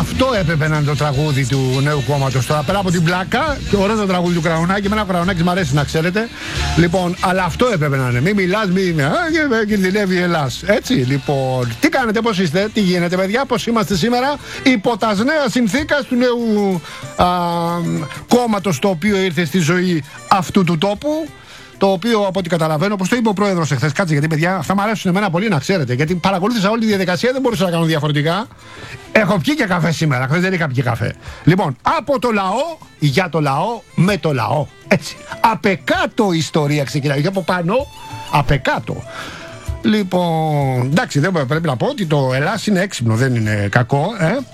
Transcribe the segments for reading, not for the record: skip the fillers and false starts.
Αυτό έπρεπε να είναι το τραγούδι του νέου κόμματος. Τώρα πέρα από την πλάκα, και ωραίο το τραγούδι του Κραουνάκη. Εμένα ο Κραουνάκης μου αρέσει, να ξέρετε. Λοιπόν, αλλά αυτό έπρεπε να είναι. Μην μιλάς, μην κινδυνεύει η Ελλάς. Έτσι, λοιπόν. Τι κάνετε, πώς είστε, τι γίνεται, παιδιά, πώς είμαστε σήμερα, υπό τα νέα συνθήκας του νέου κόμματος το οποίο ήρθε στη ζωή αυτού του τόπου. Το οποίο, από ό,τι καταλαβαίνω, όπως το είπε ο πρόεδρος εχθές, κάτσε γιατί παιδιά, αυτά μου αρέσουν εμένα πολύ να ξέρετε. Γιατί παρακολούθησα όλη τη διαδικασία, δεν μπορούσα να κάνω διαφορετικά. Έχω πιει και καφέ σήμερα, χθες δεν είχα πιει καφέ. Λοιπόν, από το λαό, για το λαό, με το λαό. Έτσι. Απεκάτω ιστορία ξεκινάει, όχι από πάνω, απεκάτω. Λοιπόν, εντάξει, δεν πρέπει να πω ότι το Ελλάς είναι έξυπνο, δεν είναι κακό.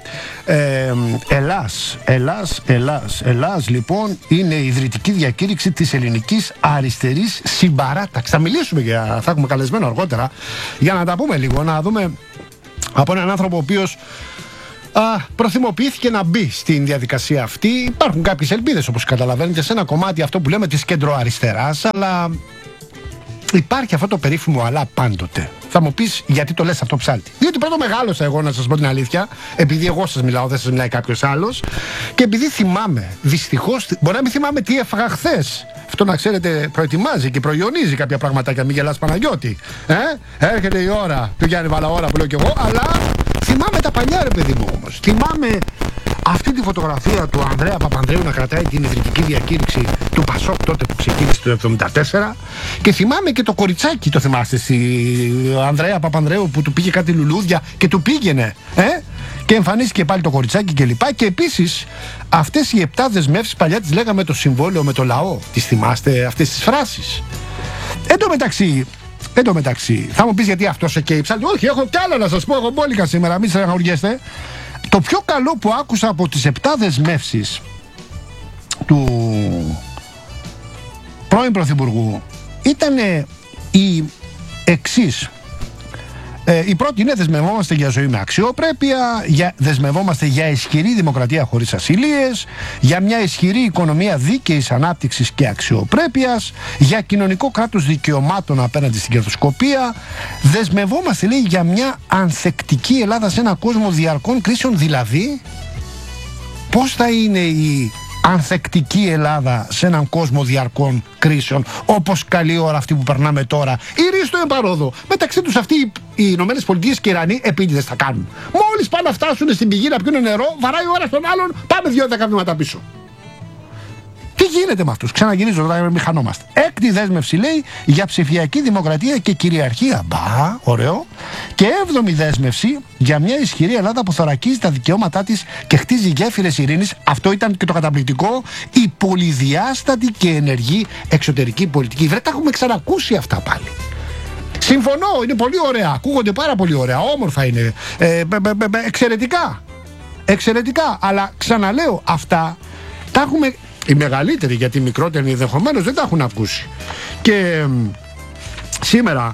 Ελλάς, λοιπόν, είναι η ιδρυτική διακήρυξη της ελληνικής αριστερής συμπαράταξης. Θα μιλήσουμε θα έχουμε καλεσμένο αργότερα για να τα πούμε λίγο, να δούμε από έναν άνθρωπο ο οποίος προθυμοποιήθηκε να μπει στην διαδικασία αυτή. Υπάρχουν κάποιες ελπίδες, όπως καταλαβαίνετε, σε ένα κομμάτι αυτό που λέμε της κεντροαριστεράς, αλλά υπάρχει αυτό το περίφημο αλλά πάντοτε. Θα μου πεις γιατί το λες αυτό, ψάλτη. Διότι πρώτο μεγάλωσα εγώ, να σας πω την αλήθεια, επειδή εγώ σας μιλάω, δεν σας μιλάει κάποιος άλλος, και επειδή θυμάμαι, δυστυχώς, μπορεί να μην θυμάμαι τι έφαγα χθες. Αυτό να ξέρετε, προετοιμάζει και προϊονίζει κάποια πραγματάκια. Μην γελάς, Παναγιώτη. Έρχεται η ώρα του Γιάννη Βαλαώρα που λέω κι εγώ, αλλά θυμάμαι τα παλιά, ρε παιδί μου, όμως. Θυμάμαι αυτή τη φωτογραφία του Ανδρέα Παπανδρέου να κρατάει την ιδρυτική διακήρυξη του Πασόκ τότε που ξεκίνησε το 1974, και θυμάμαι και το κοριτσάκι, το θυμάστε, στη Ανδρέα Παπανδρέου που του πήγε κάτι λουλούδια και του πήγαινε, και εμφανίστηκε πάλι το κοριτσάκι κλπ. Και επίσης αυτές οι 7 δεσμεύσεις, παλιά τις λέγαμε το συμβόλαιο με το λαό. Τις θυμάστε αυτές τις φράσεις? Εν τω μεταξύ, θα μου πεις γιατί αυτό σε καίει, ψάλτη. Όχι, έχω κι άλλα να σας πω, έχω μπόλικα σήμερα, μην στεναχωριέστε. Το πιο καλό που άκουσα από τις 7 δεσμεύσεις του πρώην Πρωθυπουργού ήταν η εξής. Η πρώτη είναι: δεσμευόμαστε για ζωή με αξιοπρέπεια, δεσμευόμαστε για ισχυρή δημοκρατία χωρίς ασυλίες, για μια ισχυρή οικονομία δίκαιης ανάπτυξης και αξιοπρέπειας, για κοινωνικό κράτος δικαιωμάτων απέναντι στην κερδοσκοπία. Δεσμευόμαστε, λέει, για μια ανθεκτική Ελλάδα σε έναν κόσμο διαρκών κρίσεων. Δηλαδή, πώς θα είναι η ανθεκτική Ελλάδα σε έναν κόσμο διαρκών κρίσεων, όπως καλή ώρα αυτή που περνάμε τώρα? Η Ρίστο εμπαρόδο. Μεταξύ τους αυτοί οι Ηνωμένες Πολιτείες και οι Ιρανοί επίτηδες θα κάνουν. Μόλις πάνε να φτάσουν στην πηγή να πιούν νερό, βαράει ο ένας τον άλλον, πάμε 2-10 βήματα πίσω. Τι γίνεται με αυτούς? Ξαναγυρίζω τώρα, μην χανόμαστε. Έκτη δέσμευση, λέει, για ψηφιακή δημοκρατία και κυριαρχία. Μπα, ωραίο. Και 7η δέσμευση για μια ισχυρή Ελλάδα που θωρακίζει τα δικαιώματά της και χτίζει γέφυρες ειρήνης. Αυτό ήταν και το καταπληκτικό. Η πολυδιάστατη και ενεργή εξωτερική πολιτική. Βρε, τα έχουμε ξανακούσει αυτά πάλι. Συμφωνώ, είναι πολύ ωραία. Ακούγονται πάρα πολύ ωραία. Όμορφα είναι. Εξαιρετικά. Εξαιρετικά. Αλλά ξαναλέω, αυτά τα έχουμε. Οι μεγαλύτεροι, γιατί οι μικρότεροι ενδεχομένως δεν τα έχουν ακούσει. Και σήμερα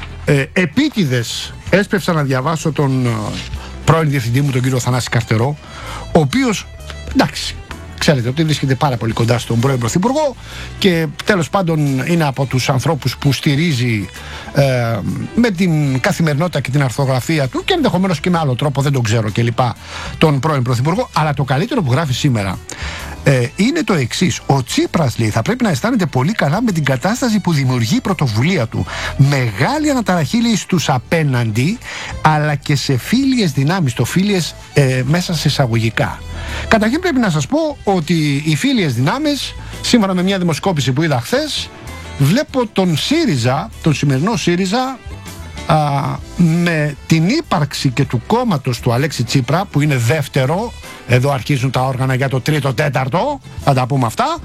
επίτηδες έσπευσα να διαβάσω τον πρώην διευθυντή μου, τον κύριο Θανάση Καρτερό, ο οποίος, εντάξει, ξέρετε ότι βρίσκεται πάρα πολύ κοντά στον πρώην Πρωθυπουργό και τέλος πάντων είναι από τους ανθρώπους που στηρίζει με την καθημερινότητα και την αρθογραφία του, και ενδεχομένως και με άλλο τρόπο, δεν τον ξέρω κλπ, τον πρώην Πρωθυπουργό. Αλλά το καλύτερο που γράφει σήμερα είναι το εξής. Ο Τσίπρας, λέει, θα πρέπει να αισθάνεται πολύ καλά με την κατάσταση που δημιουργεί η πρωτοβουλία του. Μεγάλη αναταραχή, λέει, στους απέναντι, αλλά και σε φίλιες δυνάμεις. Το φίλιες μέσα σε εισαγωγικά. Καταρχήν πρέπει να σας πω ότι οι φίλιες δυνάμεις, σύμφωνα με μια δημοσκόπηση που είδα χθες, βλέπω τον ΣΥΡΙΖΑ, τον σημερινό ΣΥΡΙΖΑ, με την ύπαρξη και του κόμματος του Αλέξη Τσίπρα, που είναι δεύτερο, εδώ αρχίζουν τα όργανα για το τρίτο, τέταρτο, θα τα πούμε αυτά,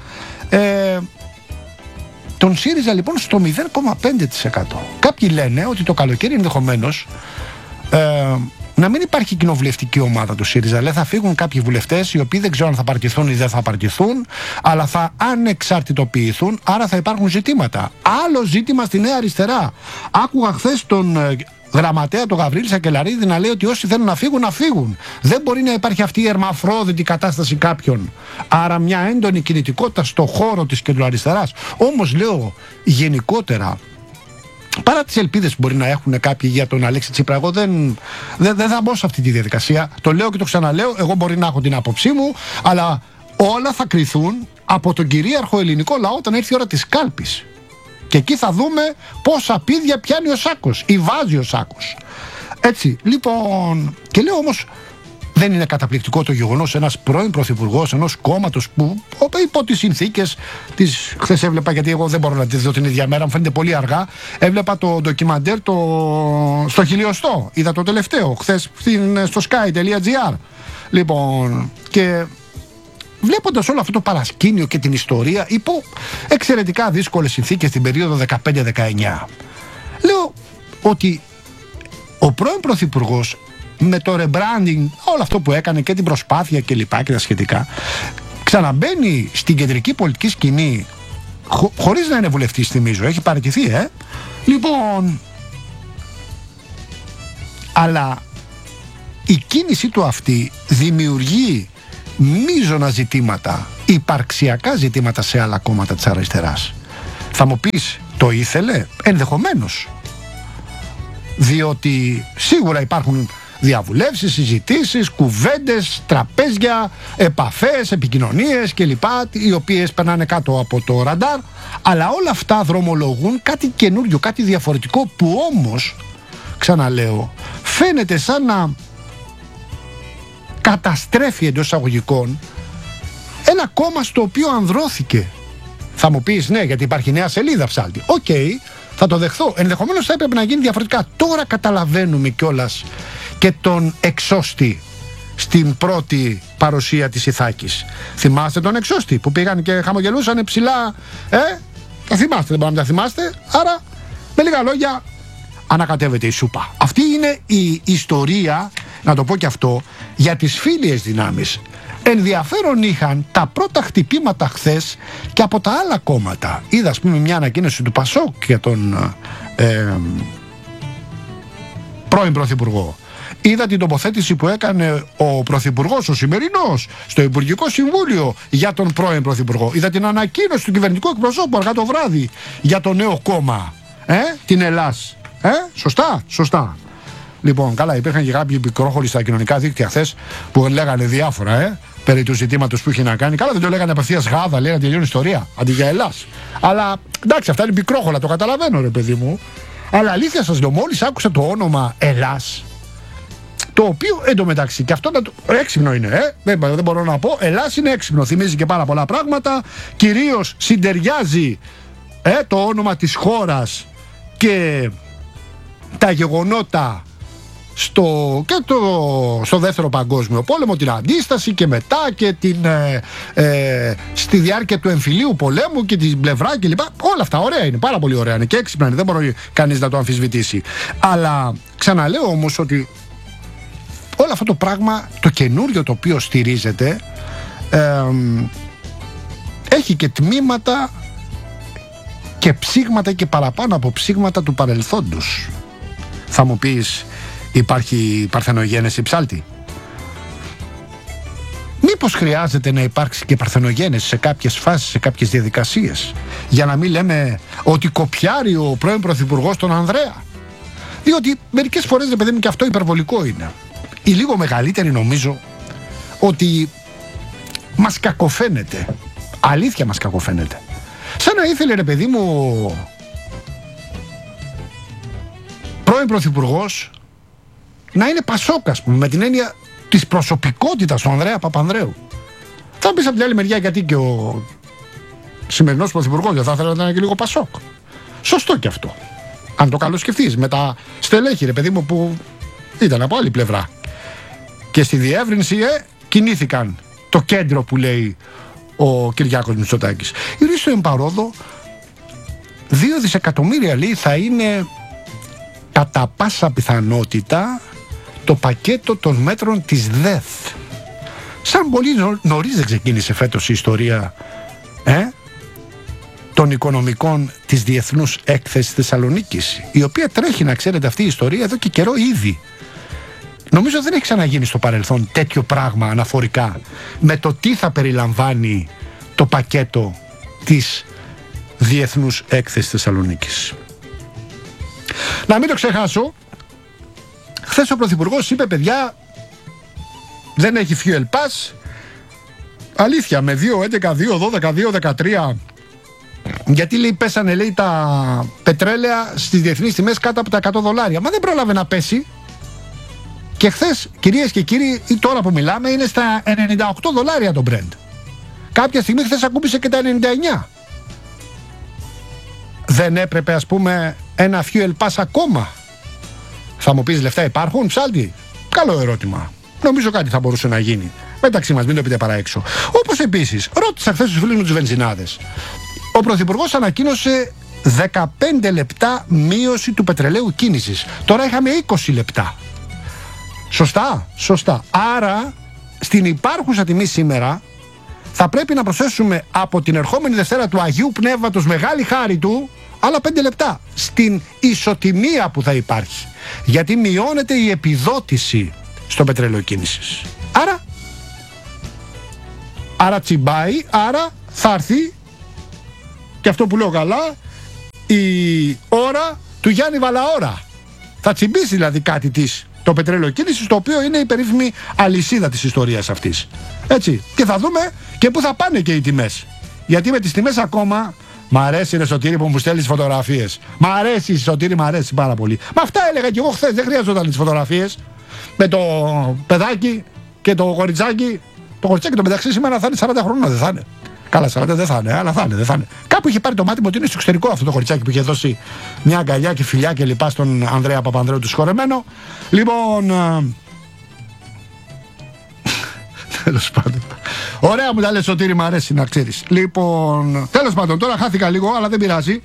τον ΣΥΡΙΖΑ λοιπόν στο 0,5%. Κάποιοι λένε ότι το καλοκαίρι ενδεχομένως να μην υπάρχει κοινοβουλευτική ομάδα του ΣΥΡΙΖΑ. Λέει, θα φύγουν κάποιοι βουλευτές οι οποίοι δεν ξέρουν αν θα παρτιθούν ή δεν θα παρτιθούν, αλλά θα ανεξαρτητοποιηθούν, άρα θα υπάρχουν ζητήματα. Άλλο ζήτημα στη Νέα Αριστερά. Άκουγα χθες τον γραμματέα, τον Γαβρίλη Σακελαρίδη, να λέει ότι όσοι θέλουν να φύγουν, να φύγουν. Δεν μπορεί να υπάρχει αυτή η ερμαφρόδητη κατάσταση κάποιων. Άρα μια έντονη κινητικότητα στο χώρο της κεντροαριστεράς. Όμως λέω γενικότερα, παρά τις ελπίδες που μπορεί να έχουν κάποιοι για τον Αλέξη Τσίπρα, εγώ δεν θα μπω σε αυτή τη διαδικασία. Το λέω και το ξαναλέω, εγώ μπορεί να έχω την άποψή μου, αλλά όλα θα κριθούν από τον κυρίαρχο ελληνικό λαό όταν έρθει η ώρα της κάλπης. Και εκεί θα δούμε πόσα πίδια πιάνει ο Σάκος ή βάζει ο Σάκος. Έτσι, λοιπόν, και λέω όμως, δεν είναι καταπληκτικό το γεγονός ένας πρώην πρωθυπουργός ενός κόμματος που υπό τις συνθήκες της. Χθες έβλεπα, γιατί εγώ δεν μπορώ να τη δω την ίδια μέρα, μου φαίνεται πολύ αργά. Έβλεπα το ντοκιμαντέρ στο χιλιοστό. Είδα το τελευταίο χθες στο sky.gr. Λοιπόν, και βλέποντας όλο αυτό το παρασκήνιο και την ιστορία υπό εξαιρετικά δύσκολες συνθήκες την περίοδο 15-19, λέω ότι ο πρώην πρωθυπουργός με το rebranding, όλο αυτό που έκανε και την προσπάθεια και λοιπά και τα σχετικά, ξαναμπαίνει στην κεντρική πολιτική σκηνή χωρίς να είναι βουλευτής, θυμίζω, έχει παραιτηθεί, Λοιπόν, αλλά η κίνησή του αυτή δημιουργεί μείζωνα ζητήματα, υπαρξιακά ζητήματα σε άλλα κόμματα της αριστεράς. Θα μου πεις, το ήθελε? Ενδεχομένως. Διότι σίγουρα υπάρχουν διαβουλεύσεις, συζητήσεις, κουβέντες, τραπέζια, επαφές, επικοινωνίες κλπ, οι οποίες περνάνε κάτω από το ραντάρ, αλλά όλα αυτά δρομολογούν κάτι καινούριο, κάτι διαφορετικό, που όμως, ξαναλέω, φαίνεται σαν να καταστρέφει εντός εισαγωγικών ένα κόμμα στο οποίο ανδρώθηκε. Θα μου πεις, ναι, γιατί υπάρχει νέα σελίδα, Ψάλτη. Οκ, θα το δεχθώ. Ενδεχομένως θα έπρεπε να γίνει διαφορετικά. Τώρα καταλαβαίνουμε κιόλας και τον εξώστη στην πρώτη παρουσία της Ιθάκης. Θυμάστε τον εξώστη που πήγαν και χαμογελούσαν ψηλά? Τα θυμάστε, δεν μπορείτε να τα θυμάστε? Άρα, με λίγα λόγια, ανακατεύεται η σούπα. Αυτή είναι η ιστορία, να το πω και αυτό, για τις φίλιες δυνάμεις. Ενδιαφέρον είχαν τα πρώτα χτυπήματα χθες και από τα άλλα κόμματα. Είδα, ας πούμε, μια ανακοίνωση του Πασόκ για τον πρώην πρωθυπουργό. Είδα την τοποθέτηση που έκανε ο πρωθυπουργός, ο σημερινός, στο Υπουργικό Συμβούλιο για τον πρώην πρωθυπουργό. Είδα την ανακοίνωση του κυβερνητικού εκπροσώπου αργά το βράδυ για το νέο κόμμα, την Ελλάς. Σωστά. Λοιπόν, καλά, υπήρχαν και κάποιοι πικρόχολοι στα κοινωνικά δίκτυα χθες που λέγανε διάφορα, περί του ζητήματος που είχε να κάνει. Καλά, δεν το λέγανε απευθείας γάδα, λέγανε τελειώνει ιστορία, αντί για Ελλάς. Αλλά εντάξει, αυτά είναι πικρόχολα, το καταλαβαίνω, ρε παιδί μου. Αλλά αλήθεια σας λέω, μόλις άκουσα το όνομα Ελλάς, το οποίο εντωμεταξύ, και αυτό έξυπνο είναι, δεν μπορώ να πω, Ελλάς είναι έξυπνο, θυμίζει και πάρα πολλά πράγματα, κυρίως συντεριάζει το όνομα της χώρας και τα γεγονότα στο δεύτερο παγκόσμιο πόλεμο, την αντίσταση και μετά και στη διάρκεια του εμφυλίου πολέμου και την πλευρά κλπ. Όλα αυτά ωραία είναι, πάρα πολύ ωραία είναι και έξυπνα είναι, δεν μπορεί κανείς να το αμφισβητήσει. Αλλά ξαναλέω όμως ότι όλο αυτό το πράγμα, το καινούριο το οποίο στηρίζεται, έχει και τμήματα και ψήγματα και παραπάνω από ψήγματα του παρελθόντος. Θα μου πεις, υπάρχει παρθενογένεση, Ψάλτη? Μήπως χρειάζεται να υπάρξει και παρθενογένεση σε κάποιες φάσεις, σε κάποιες διαδικασίες, για να μην λέμε ότι κοπιάρει ο πρώην πρωθυπουργός τον Ανδρέα? Διότι μερικές φορές, ρε παιδί μου, και αυτό υπερβολικό είναι. Η λίγο μεγαλύτερη νομίζω ότι μας κακοφαίνεται. Αλήθεια μας κακοφαίνεται. Σαν να ήθελε, ρε παιδί μου, πρώην πρωθυπουργός να είναι Πασόκ, ας πούμε, με την έννοια της προσωπικότητας του Ανδρέα Παπανδρέου. Θα πεις από την άλλη μεριά, γιατί και ο σημερινός πρωθυπουργός δεν θα ήθελε να είναι και λίγο Πασόκ. Σωστό και αυτό, αν το καλοσκεφτείς, με τα στελέχη, ρε παιδί μου, που ήταν από άλλη πλευρά. Και στη διεύρυνση κινήθηκαν το κέντρο που λέει ο Κυριάκος Μητσοτάκης. Η Ρίστο Εμπαρόδο, 2 δισεκατομμύρια λέει θα είναι κατά πάσα πιθανότητα το πακέτο των μέτρων της ΔΕΘ. Σαν πολύ νωρίς δεν ξεκίνησε φέτος η ιστορία των οικονομικών της Διεθνούς Έκθεσης Θεσσαλονίκης, η οποία τρέχει, να ξέρετε, αυτή η ιστορία εδώ και καιρό ήδη. Νομίζω δεν έχει ξαναγίνει στο παρελθόν τέτοιο πράγμα αναφορικά με το τι θα περιλαμβάνει το πακέτο της Διεθνούς Έκθεσης Θεσσαλονίκης. Να μην το ξεχάσω, χθες ο Πρωθυπουργός είπε, παιδιά, δεν έχει fuel pass. Αλήθεια, με 2.11, 2.12, 2.13. Γιατί λέει πέσανε, λέει, τα πετρέλαια στις διεθνείς τιμές κάτω από τα $100. Μα δεν πρόλαβε να πέσει. Και χθες, κυρίες και κύριοι, ή τώρα που μιλάμε, είναι στα $98 το Brent. Κάποια στιγμή χθες ακούμπησε και τα 99. Δεν έπρεπε, ας πούμε, ένα fuel pass ακόμα? Θα μου πεις, λεφτά υπάρχουν, ψάλτη? Καλό ερώτημα. Νομίζω κάτι θα μπορούσε να γίνει. Μεταξύ μας, μην το πείτε παρά έξω. Όπως επίσης, ρώτησα χθες τους φίλους μου τους βενζινάδες. Ο Πρωθυπουργός ανακοίνωσε 15 λεπτά μείωση του πετρελαίου κίνησης. Τώρα είχαμε 20 λεπτά. Σωστά, σωστά. Άρα, στην υπάρχουσα τιμή σήμερα, θα πρέπει να προσθέσουμε από την ερχόμενη Δευτέρα του Αγίου Πνεύματος, μεγάλη χάρη του, άλλα 5 λεπτά στην ισοτιμία που θα υπάρχει. Γιατί μειώνεται η επιδότηση στο πετρέλαιο κίνησης. Άρα τσιμπάει, άρα θα έρθει, και αυτό που λέω καλά, η ώρα του Γιάννη Βαλαώρα. Θα τσιμπήσει δηλαδή κάτι της το πετρέλαιο κίνησης, το οποίο είναι η περίφημη αλυσίδα της ιστορίας αυτής. Έτσι. Και θα δούμε και πού θα πάνε και οι τιμές. Γιατί με τις τιμές ακόμα, μ' αρέσει, ρε Σωτήρη, που μου στέλνεις φωτογραφίες. Μ' αρέσει, Σωτήρη, μ' αρέσει πάρα πολύ. Μα αυτά έλεγα και εγώ χθες, δεν χρειαζόταν τις φωτογραφίες. Με το παιδάκι και το κοριτσάκι. Το κοριτσάκι το μεταξύ σήμερα θα είναι 40 χρόνια, δεν θα είναι? Καλά, 40 δεν θα είναι, αλλά θα είναι, δεν θα είναι. Κάπου είχε πάρει το μάτι μου ότι είναι στο εξωτερικό αυτό το κοριτσάκι που είχε δώσει μια αγκαλιά και φιλιά και λοιπά στον Ανδρέα Παπανδρέου του σχορεμένο. Λοιπόν. Τέλος πάντων. Ωραία μου τα λες, Σωτήρη, μ' αρέσει να ξέρεις. Λοιπόν, τέλος πάντων, τώρα χάθηκα λίγο, αλλά δεν πειράζει.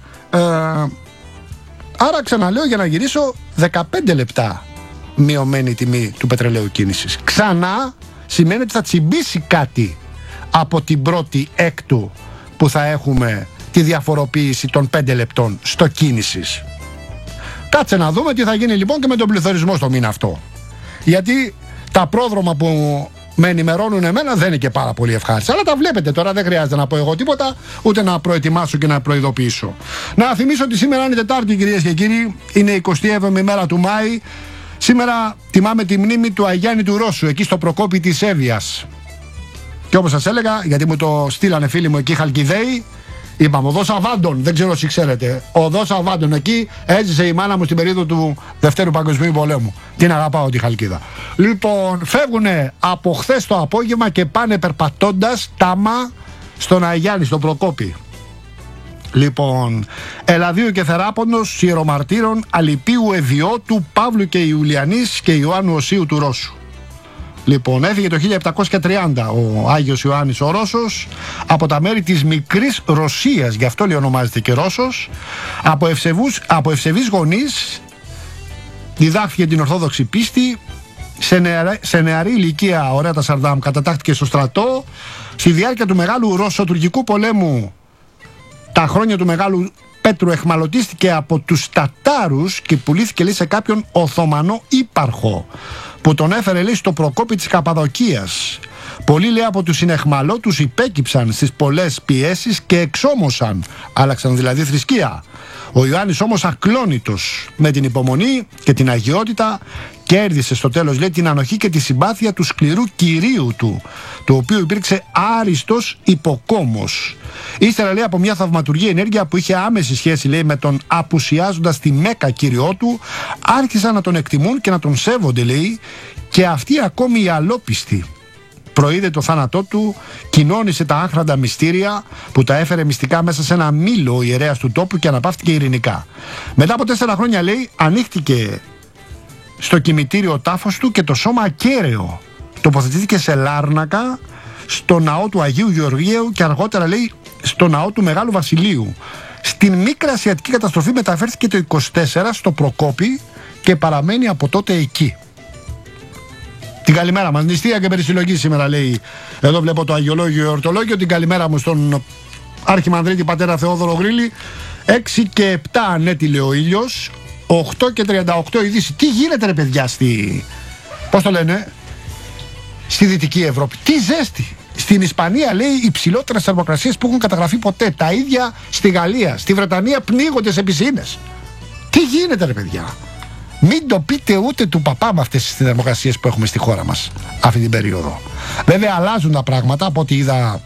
Άρα ξαναλέω, για να γυρίσω, 15 λεπτά μειωμένη τιμή του πετρελαίου κίνησης. Ξανά σημαίνει ότι θα τσιμπήσει κάτι από την πρώτη έκτου που θα έχουμε τη διαφοροποίηση των 5 λεπτών στο κίνησης. Κάτσε να δούμε τι θα γίνει λοιπόν και με τον πληθωρισμό στο μήνα αυτό. Γιατί τα πρόδρομα που με ενημερώνουν εμένα δεν είναι και πάρα πολύ ευχάριστα. Αλλά τα βλέπετε τώρα, δεν χρειάζεται να πω εγώ τίποτα, ούτε να προετοιμάσω και να προειδοποιήσω. Να θυμίσω ότι σήμερα είναι Τετάρτη, κυρίες και κύριοι, είναι η 27η μέρα του Μάη. Σήμερα τιμάμε τη μνήμη του Αγιάννη του Ρώσου, εκεί στο Προκόπη της Εύβοιας. Και όπως σας έλεγα, γιατί μου το στείλανε φίλοι μου εκεί Χαλκιδαίοι, είπαμε οδός Αβάντων, δεν ξέρω όσοι ξέρετε. Οδός Αβάντων, εκεί έζησε η μάνα μου στην περίοδο του Δευτέρου Παγκοσμίου Πολέμου. Την αγαπάω τη Χαλκίδα. Λοιπόν, φεύγουνε από χθες το απόγευμα και πάνε περπατώντας τάμα στον Αγιάννη, στον Προκόπη. Λοιπόν, Ελαδίου και Θεράποντος, Ιερομαρτύρων, Αλιπίου, Ευιώτου, Παύλου και Ιουλιανής και Ιωάννου Οσίου του Ρώσου. Λοιπόν, έφυγε το 1730 ο Άγιος Ιωάννης ο Ρώσος από τα μέρη της Μικρής Ρωσίας, γι' αυτό λέει ονομάζεται και Ρώσος. Από ευσεβείς γονείς διδάχθηκε την Ορθόδοξη πίστη. Σε νεαρή ηλικία, ωραία τα Σαρδάμ, κατατάχθηκε στο στρατό. Στη διάρκεια του Μεγάλου Ρωσοτουρκικού πολέμου, τα χρόνια του Μεγάλου Πέτρου, εχμαλωτίστηκε από τους Τατάρους και πουλήθηκε, λέει, σε κάποιον Οθωμανό ύπαρχο που τον έφερε, λέει, στο Προκόπη της Καπαδοκίας. Πολλοί, λέει, από τους συνεχμαλώτους υπέκυψαν στις πολλές πιέσεις και εξόμωσαν, άλλαξαν δηλαδή θρησκεία. Ο Ιωάννης όμως, ακλόνητος με την υπομονή και την αγιότητα, κέρδισε στο τέλος, λέει, την ανοχή και τη συμπάθεια του σκληρού κυρίου του, το οποίο υπήρξε άριστος υποκόμος. Ύστερα, λέει, από μια θαυματουργή ενέργεια που είχε άμεση σχέση, λέει, με τον απουσιάζοντα στη Μέκα κύριό του, άρχισαν να τον εκτιμούν και να τον σέβονται, λέει, και αυτοί ακόμη οι αλόπιστοι. Προείδε το θάνατό του, κοινώνησε τα άχραντα μυστήρια που τα έφερε μυστικά μέσα σε ένα μήλο ο ιερέας του τόπου και αναπαύτηκε ειρηνικά. Μετά από 4 χρόνια, λέει, ανοίχτηκε στο κημητήριο τάφος του και το σώμα ακέραιο τοποθετήθηκε σε Λάρνακα, στο ναό του Αγίου Γεωργίου και αργότερα, λέει, στο ναό του Μεγάλου Βασιλείου. Στην Μικρή Ασιατική καταστροφή μεταφέρθηκε το 24 στο Προκόπη και παραμένει από τότε εκεί. Την καλημέρα μας, νηστεία και περισυλλογή σήμερα, λέει. Εδώ βλέπω το Αγιολόγιο Ορτολόγιο. Την καλημέρα μου στον Αρχιμανδρίτη πατέρα Θεόδωρο Γρίλη. 6 και 7 ανέτειλε ο ήλιος. 8 και 38 η Δύση. Τι γίνεται, ρε παιδιά, πώς το λένε, στη Δυτική Ευρώπη? Τι ζέστη! Στην Ισπανία, λέει, οι υψηλότερες θερμοκρασίες που έχουν καταγραφεί ποτέ. Τα ίδια στη Γαλλία. Στη Βρετανία πνίγονται σε πισίνες. Τι γίνεται, ρε παιδιά? Μην το πείτε ούτε του παπά με αυτές τις θερμοκρασίες που έχουμε στη χώρα μας αυτή την περίοδο. Βέβαια αλλάζουν τα πράγματα. Από ό,τι είδα,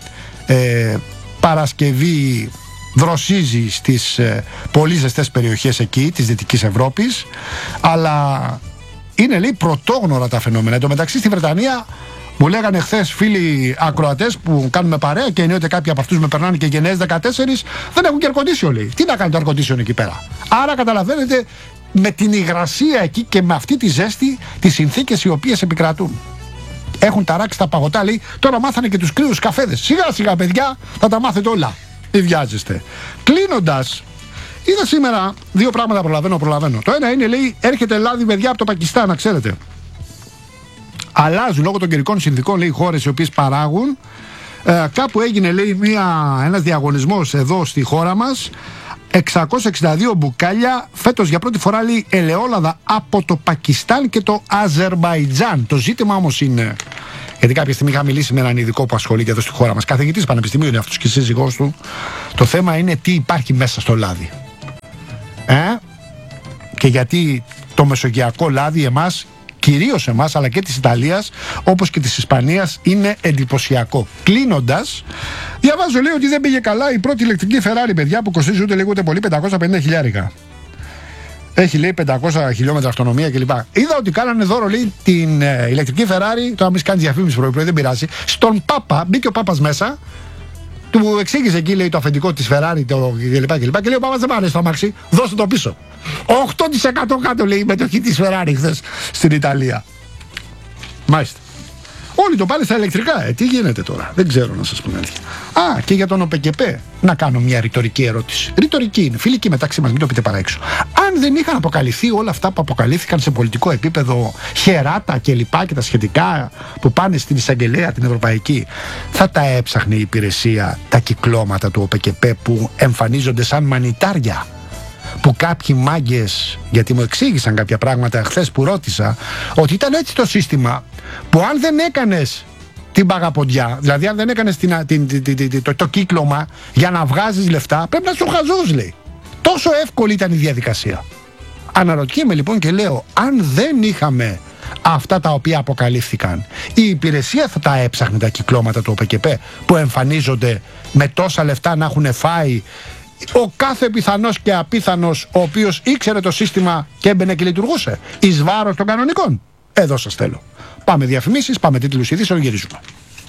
Παρασκευή δροσίζει στις πολύ ζεστές περιοχές εκεί της Δυτικής Ευρώπης, αλλά είναι, λέει, πρωτόγνωρα τα φαινόμενα. Εν τω μεταξύ στη Βρετανία μου λέγανε χθες φίλοι ακροατές που κάνουμε παρέα, και εννοείται κάποιοι από αυτούς με περνάνε και γενναίες 14, δεν έχουν και air condition, λέει. Τι να κάνει το air condition εκεί πέρα? Άρα καταλαβαίνετε, με την υγρασία εκεί και με αυτή τη ζέστη, τις συνθήκες οι οποίες επικρατούν. Έχουν ταράξει τα παγωτά, λέει. Τώρα μάθανε και τους κρύους καφέδες. Σιγά σιγά, παιδιά, θα τα μάθετε όλα. Μην βιάζεστε. Κλείνοντας, είδα σήμερα δύο πράγματα. Προλαβαίνω. Το ένα είναι, λέει, έρχεται λάδι, παιδιά, από το Πακιστάν, να ξέρετε. Αλλάζουν λόγω των καιρικών συνθηκών, λέει, χώρες οι οποίες παράγουν. Κάπου έγινε, λέει, ένας διαγωνισμός εδώ στη χώρα μας. 662 μπουκάλια φέτος για πρώτη φορά, λέει, ελαιόλαδα από το Πακιστάν και το Αζερμπαϊτζάν. Το ζήτημα όμως είναι, γιατί κάποια στιγμή είχα μιλήσει με έναν ειδικό που ασχολείται εδώ στη χώρα μας, καθηγητής πανεπιστημίου είναι αυτός και σύζυγός του. Το θέμα είναι τι υπάρχει μέσα στο λάδι. Και γιατί το μεσογειακό λάδι εμάς, κυρίως εμάς, αλλά και της Ιταλίας, όπως και της Ισπανίας, είναι εντυπωσιακό. Κλείνοντας, διαβάζω, λέει, ότι δεν πήγε καλά η πρώτη ηλεκτρική Ferrari, παιδιά, που κοστίζει ούτε λίγο ούτε πολύ 550 χιλιάρικα. Έχει, λέει, 500 χιλιόμετρα αυτονομία κλπ. Είδα ότι κάνανε δώρο, λέει, την ηλεκτρική Ferrari. Τώρα μη κάνει διαφήμιση πρωί-πρωί, δεν πειράζει. Στον Πάπα, μπήκε ο Πάπας μέσα, του εξήγησε εκεί, λέει, το αφεντικό της Ferrari κλπ. Και λέει, ο Πάπας δεν μ' αρέσει το αμάξι, δώστε το πίσω. 8% κάτω, λέει, η μετοχή της Ferrari χθες στην Ιταλία. Μάλιστα. Όλοι το πάνε στα ηλεκτρικά. Τι γίνεται τώρα? Δεν ξέρω, να σας πω την αλήθεια. Και για τον ΟΠΕΚΕΠΕ να κάνω μια ρητορική ερώτηση. Ρητορική είναι, φιλική μεταξύ μας, μην το πείτε παραέξω. Αν δεν είχαν αποκαλυφθεί όλα αυτά που αποκαλύφθηκαν σε πολιτικό επίπεδο, χεράτα και λοιπά και τα σχετικά που πάνε στην εισαγγελέα την ευρωπαϊκή, θα τα έψαχνε η υπηρεσία τα κυκλώματα του ΟΠΕΚΕΠΕ που εμφανίζονται σαν μανιτάρια? Που κάποιοι μάγκες, γιατί μου εξήγησαν κάποια πράγματα χθες που ρώτησα, ότι ήταν έτσι το σύστημα, που αν δεν έκανες την παγαποντιά, δηλαδή αν δεν έκανες το κύκλωμα για να βγάζεις λεφτά, πρέπει να σου χαζούς, λέει. Τόσο εύκολη ήταν η διαδικασία. Αναρωτιέμαι λοιπόν και λέω, αν δεν είχαμε αυτά τα οποία αποκαλύφθηκαν, η υπηρεσία θα τα έψαχνε τα κυκλώματα του ΟΠΕΚΕΠΕ που εμφανίζονται με τόσα λεφτά να έχουν φάει ο κάθε πιθανός και απίθανος ο οποίος ήξερε το σύστημα και έμπαινε και λειτουργούσε εις βάρος των κανονικών? Εδώ σας θέλω. Πάμε διαφημίσεις, πάμε τίτλους ειδήσεων, γυρίζουμε.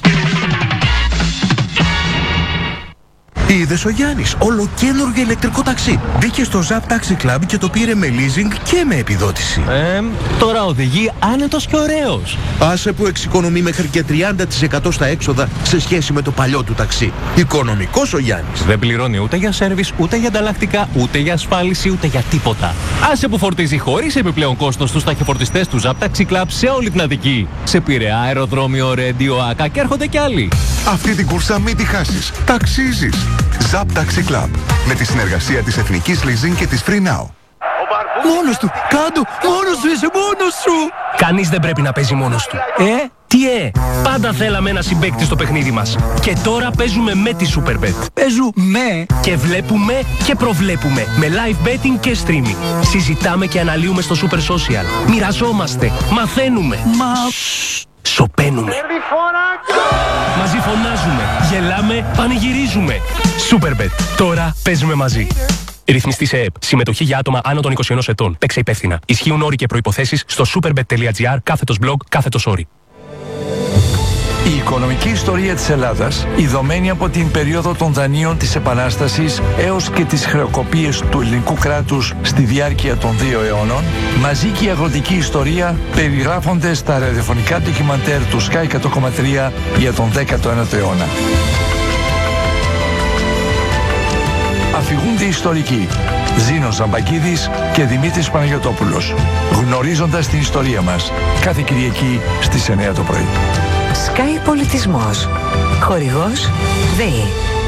Είδες ο Γιάννης ολοκαίνουργιο ηλεκτρικό ταξί. Μπήκε στο Zap Taxi Club και το πήρε με leasing και με επιδότηση. Τώρα οδηγεί άνετος και ωραίος. Άσε που εξοικονομεί μέχρι και 30% στα έξοδα σε σχέση με το παλιό του ταξί. Οικονομικός ο Γιάννης. Δεν πληρώνει ούτε για σέρβις, ούτε για ανταλλακτικά, ούτε για ασφάλιση, ούτε για τίποτα. Άσε που φορτίζει χωρίς επιπλέον κόστος στους ταχυφορτιστές του Zap Taxi Club σε όλη την Αττική. Σε Πειραιά, αεροδρόμιο, Ρέντιο, Άκα και έρχονται κι άλλοι. Αυτή την κούρσα μην τη χάσεις. Ταξίζεις. Zap Taxi Club. Με τη συνεργασία της Εθνικής Leasing και της Free Now. Μόνος του! Κάντο! Μόνος σου είσαι! Μόνος σου! Κανείς δεν πρέπει να παίζει μόνος του. Τι πάντα θέλαμε ένα συμπαίκτη στο παιχνίδι μας. Και τώρα παίζουμε με τη Superbet. Παίζουμε! Και βλέπουμε και προβλέπουμε. Με live betting και streaming. Συζητάμε και αναλύουμε στο Super Social. Μοιραζόμαστε. Μαθαίνουμε. Σωπαίνουμε. Μαζί φωνάζουμε. Γελάμε. Πανηγυρίζουμε. Superbet. Τώρα παίζουμε μαζί. Ρυθμιστή σε ΕΕΠ. Συμμετοχή για άτομα άνω των 21 ετών. Παίξε υπεύθυνα. Ισχύουν όροι και προϋποθέσεις στο superbet.gr/blog/όροι. Η οικονομική ιστορία της Ελλάδας, ειδωμένη από την περίοδο των δανείων της Επανάστασης έως και τις χρεοκοπίες του ελληνικού κράτους στη διάρκεια των 2 αιώνων, μαζί και η αγροτική ιστορία περιγράφονται στα ραδιοφωνικά ντοκιμαντέρ του Sky 100,3 για τον 19ο αιώνα. Αφηγούνται ιστορικοί Ζήνος Ζαμπακίδης και Δημήτρης Παναγιωτόπουλος, γνωρίζοντας την ιστορία μας, κάθε Κυριακή στις 9 το πρωί. Sky Πολιτισμός. Χορηγός ΔΕΗ.